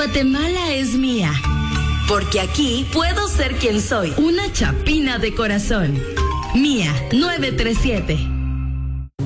Guatemala es mía. Porque aquí puedo ser quien soy. Una chapina de corazón. Mía 937.